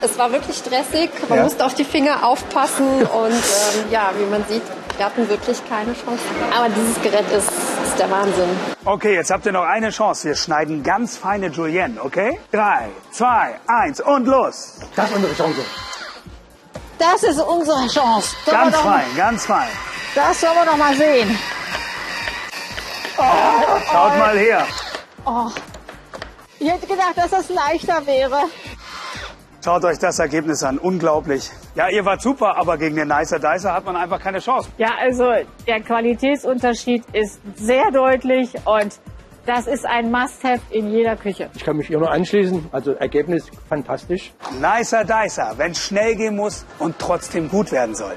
Es war wirklich stressig, man musste auf die Finger aufpassen und ja, wie man sieht, wir hatten wirklich keine Chance. Aber dieses Gerät ist der Wahnsinn. Okay, jetzt habt ihr noch eine Chance. Wir schneiden ganz feine Julienne, okay? 3, 2, 1 und los! Das ist unsere Chance. Das ist unsere Chance. Ganz fein, ganz fein. Das sollen wir doch mal sehen. Schaut mal her. Oh. Ich hätte gedacht, dass das leichter wäre. Schaut euch das Ergebnis an, unglaublich. Ja, ihr wart super, aber gegen den Nicer Dicer hat man einfach keine Chance. Ja, also der Qualitätsunterschied ist sehr deutlich und das ist ein Must-have in jeder Küche. Ich kann mich ihr nur anschließen, also Ergebnis fantastisch. Nicer Dicer, wenn es schnell gehen muss und trotzdem gut werden soll.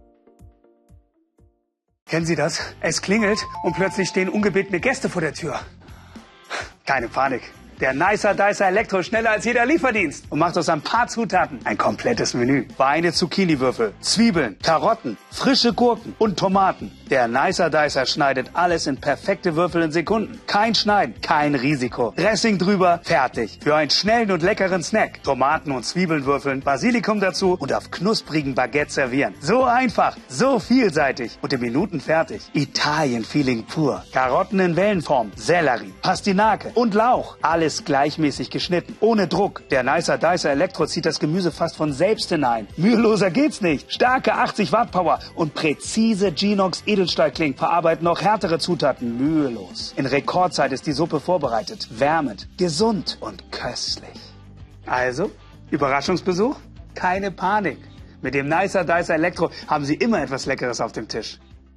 Kennen Sie das? Es klingelt und plötzlich stehen ungebetene Gäste vor der Tür. Keine Panik. Der Nicer Dicer Elektro schneller als jeder Lieferdienst und macht aus ein paar Zutaten ein komplettes Menü. Feine Zucchiniwürfel, Zwiebeln, Karotten, frische Gurken und Tomaten. Der Nicer Dicer schneidet alles in perfekte Würfel in Sekunden. Kein Schneiden, kein Risiko. Dressing drüber, fertig. Für einen schnellen und leckeren Snack. Tomaten und Zwiebeln würfeln, Basilikum dazu und auf knusprigen Baguette servieren. So einfach, so vielseitig und in Minuten fertig. Italien-Feeling pur. Karotten in Wellenform, Sellerie, Pastinake und Lauch. Alles gleichmäßig geschnitten, ohne Druck. Der Nicer Dicer Elektro zieht das Gemüse fast von selbst hinein. Müheloser geht's nicht. Starke 80 Watt Power und präzise Genox Edelstahlklingen verarbeiten noch härtere Zutaten mühelos. In Rekordzeit ist die Suppe vorbereitet, wärmend, gesund und köstlich. Also, Überraschungsbesuch? Keine Panik. Mit dem Nicer Dicer Elektro haben Sie immer etwas Leckeres auf dem Tisch.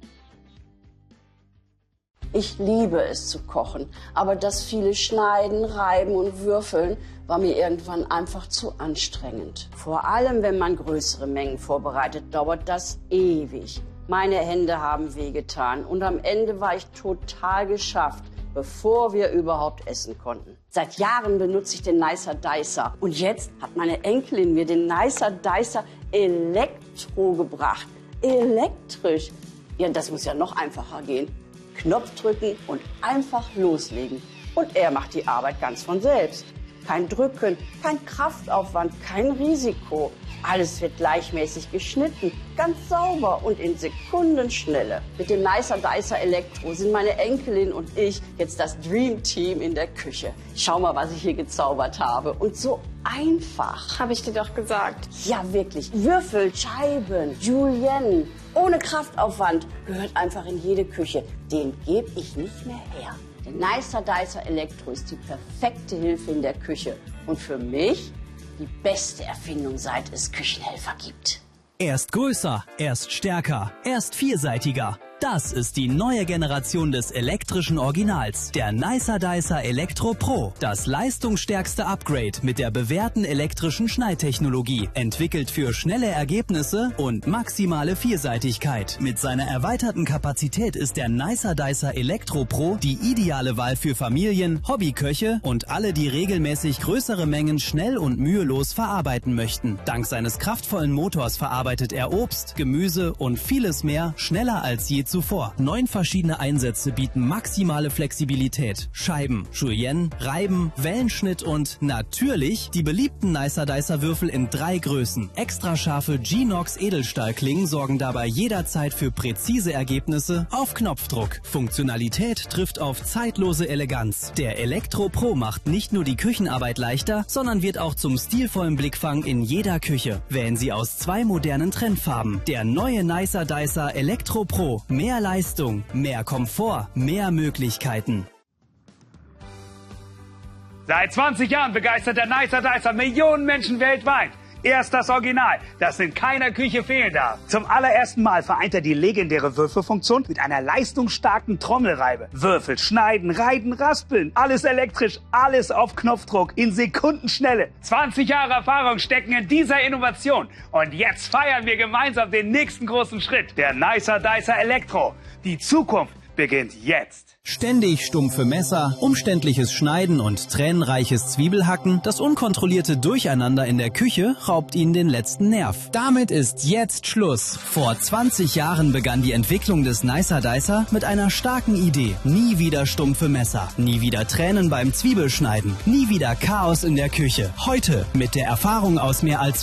Ich liebe es zu kochen, aber das viele Schneiden, Reiben und Würfeln war mir irgendwann einfach zu anstrengend. Vor allem, wenn man größere Mengen vorbereitet, dauert das ewig. Meine Hände haben wehgetan und am Ende war ich total geschafft, bevor wir überhaupt essen konnten. Seit Jahren benutze ich den Nicer Dicer und jetzt hat meine Enkelin mir den Nicer Dicer Elektro gebracht. Elektrisch. Ja, das muss ja noch einfacher gehen. Knopf drücken und einfach loslegen. Und er macht die Arbeit ganz von selbst. Kein Drücken, kein Kraftaufwand, kein Risiko. Alles wird gleichmäßig geschnitten, ganz sauber und in Sekundenschnelle. Mit dem Nicer Dicer Elektro sind meine Enkelin und ich jetzt das Dream Team in der Küche. Schau mal, was ich hier gezaubert habe. Und so einfach. Habe ich dir doch gesagt. Ja, wirklich. Würfel, Scheiben, Julienne. Ohne Kraftaufwand gehört einfach in jede Küche. Den gebe ich nicht mehr her. Der Nicer Dicer Elektro ist die perfekte Hilfe in der Küche. Und für mich die beste Erfindung, seit es Küchenhelfer gibt. Erst größer, erst stärker, erst vielseitiger. Das ist die neue Generation des elektrischen Originals, der Nicer Dicer Elektro Pro. Das leistungsstärkste Upgrade mit der bewährten elektrischen Schneidtechnologie. Entwickelt für schnelle Ergebnisse und maximale Vielseitigkeit. Mit seiner erweiterten Kapazität ist der Nicer Dicer Elektro Pro die ideale Wahl für Familien, Hobbyköche und alle, die regelmäßig größere Mengen schnell und mühelos verarbeiten möchten. Dank seines kraftvollen Motors verarbeitet er Obst, Gemüse und vieles mehr schneller als je zuvor. 9 verschiedene Einsätze bieten maximale Flexibilität. Scheiben, Julienne, Reiben, Wellenschnitt und natürlich die beliebten Nicer Dicer Würfel in 3 Größen. Extra scharfe Genox Edelstahlklingen sorgen dabei jederzeit für präzise Ergebnisse auf Knopfdruck. Funktionalität trifft auf zeitlose Eleganz. Der Elektro Pro macht nicht nur die Küchenarbeit leichter, sondern wird auch zum stilvollen Blickfang in jeder Küche. Wählen Sie aus 2 modernen Trendfarben. Der neue Nicer Dicer Elektro Pro. Mehr Leistung, mehr Komfort, mehr Möglichkeiten. Seit 20 Jahren begeistert der Nicer Dicer Millionen Menschen weltweit. Erst das Original, das in keiner Küche fehlen darf. Zum allerersten Mal vereint er die legendäre Würfelfunktion mit einer leistungsstarken Trommelreibe. Würfel, schneiden, reiten, raspeln, alles elektrisch, alles auf Knopfdruck, in Sekundenschnelle. 20 Jahre Erfahrung stecken in dieser Innovation. Und jetzt feiern wir gemeinsam den nächsten großen Schritt. Der Nicer Dicer Elektro. Die Zukunft beginnt jetzt. Ständig stumpfe Messer, umständliches Schneiden und tränenreiches Zwiebelhacken, das unkontrollierte Durcheinander in der Küche raubt Ihnen den letzten Nerv. Damit ist jetzt Schluss. Vor 20 Jahren begann die Entwicklung des Nicer Dicer mit einer starken Idee. Nie wieder stumpfe Messer, nie wieder Tränen beim Zwiebelschneiden, nie wieder Chaos in der Küche. Heute mit der Erfahrung aus mehr als